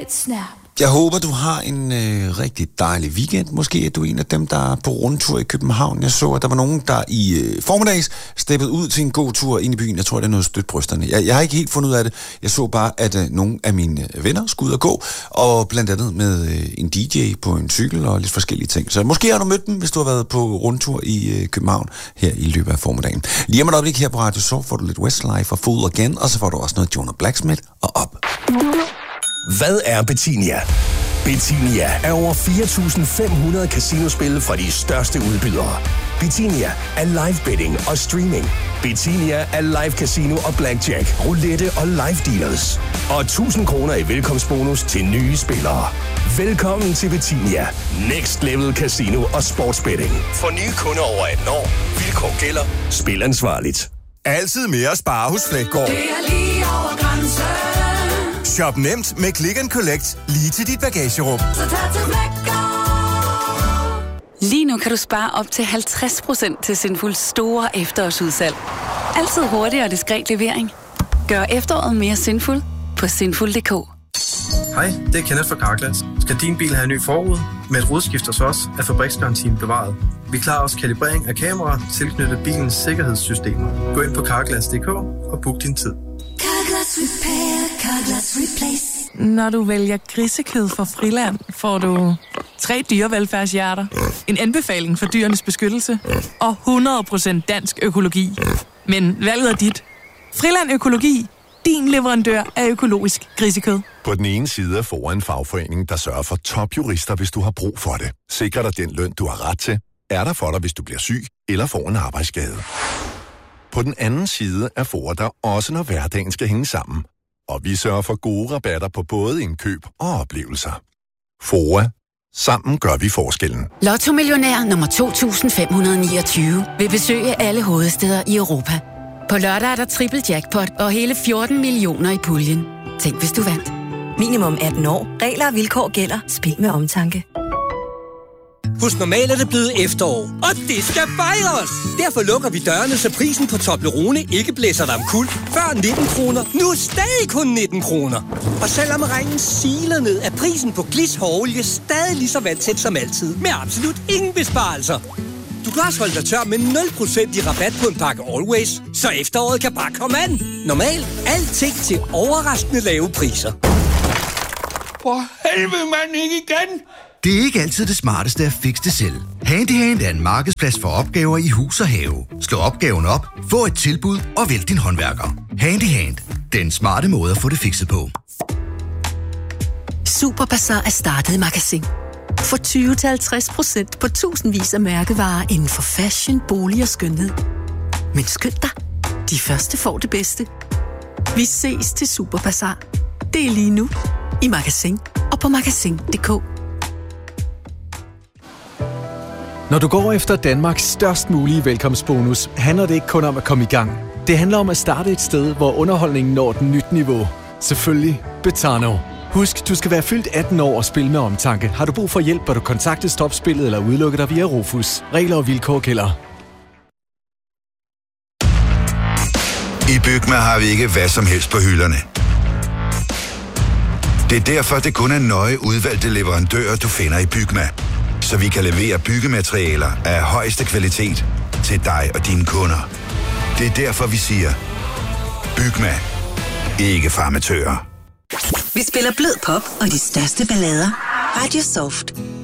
snap. Jeg håber, du har en rigtig dejlig weekend. Måske er du en af dem, der er på rundtur i København. Jeg så, at der var nogen, der i formiddags steppede ud til en god tur ind i byen. Jeg tror, det er noget stødt brysterne. Jeg har ikke helt fundet ud af det. Jeg så bare, at nogle af mine venner skulle ud og gå, og blandt andet med en DJ på en cykel og lidt forskellige ting. Så måske har du mødt dem, hvis du har været på rundtur i København her i løbet af formiddagen. Lige om et øjeblik her på Radio Soul får du lidt Westlife og Fool Again, og så får du også noget Jonah Blacksmith og op. Hvad er Betinia? Betinia er over 4.500 casinospil fra de største udbydere. Betinia er live betting og streaming. Betinia er live casino og blackjack, roulette og live dealers. Og 1.000 kroner i velkomstbonus til nye spillere. Velkommen til Betinia. Next level casino og sportsbetting. For nye kunder over 18 år. Vilkår gælder. Spil ansvarligt. Altid mere at spare hos Fleggaard. Det er lige over grænsen. Shop nemt med Click and Collect lige til dit bagagerum. Så tag til Fleggaard. Lige nu kan du spare op til 50% til Sinful store efterårsudsalg. Altid hurtig og diskret levering. Gør efteråret mere sinful på sinful.dk. Hej, det er Kenneth fra Carglass. Skal din bil have en ny forrude? Med et rudeskift hos os er fabriksgarantien bevaret. Vi klarer også kalibrering af kameraer tilknyttet bilens sikkerhedssystemer. Gå ind på Carglass.dk og book din tid. Carglass Repair, Carglass Replace. Når du vælger grisekød fra Friland, får du 3 dyrevelfærdshjerter, en anbefaling for dyrenes beskyttelse og 100% dansk økologi. Men valget er dit. Friland Økologi. Din leverandør af økologisk grisekød. På den ene side får en fagforening, der sørger for topjurister, hvis du har brug for det. Sikrer dig den løn, du har ret til. Er der for dig, hvis du bliver syg eller får en arbejdsskade. På den anden side er FOA der også, når hverdagen skal hænge sammen. Og vi sørger for gode rabatter på både indkøb og oplevelser. FOA. Sammen gør vi forskellen. Lotto-millionær nummer 2529 vil besøge alle hovedstæder i Europa. På lørdag er der triple jackpot og hele 14 millioner i puljen. Tænk, hvis du vandt. Minimum 18 år. Regler og vilkår gælder. Spil med omtanke. Hos Normal er det blevet efterår, og det skal fejres! Derfor lukker vi dørene, så prisen på Toblerone ikke blæser dig omkuld. Før 19 kroner, nu stadig kun 19 kroner. Og selvom regnen siler ned, er prisen på Glis hårolie stadig lige så vandsæt som altid. Med absolut ingen besparelser. Du kan også holde dig tør med 0% i rabat på en pakke Always, så efteråret kan bare komme an. Normal, alting til overraskende lave priser. For helvede, mand, ikke igen! Det er ikke altid det smarteste at fikse det selv. Handyhand er en markedsplads for opgaver i hus og have. Slå opgaven op, få et tilbud og vælg din håndværker. Handyhand. Den smarte måde at få det fikset på. Superbazar er startet i Magasin. For 20-50% på tusindvis af mærkevarer inden for fashion, bolig og skønhed. Men skynd dig, de første får det bedste. Vi ses til Superbazar. Det er lige nu i Magasin og på Magasin.dk. Når du går efter Danmarks størst mulige velkomstbonus, handler det ikke kun om at komme i gang. Det handler om at starte et sted, hvor underholdningen når et nyt niveau. Selvfølgelig Betano. Husk, du skal være fyldt 18 år og spille med omtanke. Har du brug for hjælp, bør du kontakte Stopspillet eller udelukke dig via Rufus. Regler og vilkår gælder. I Bygma har vi ikke hvad som helst på hylderne. Det er derfor, det kun er nøje udvalgte leverandører, du finder i Bygma. Så vi kan levere byggematerialer af højeste kvalitet til dig og dine kunder. Det er derfor, vi siger, Bygma. Ikke farmatører. Vi spiller blød pop og de største ballader. Radio Soft.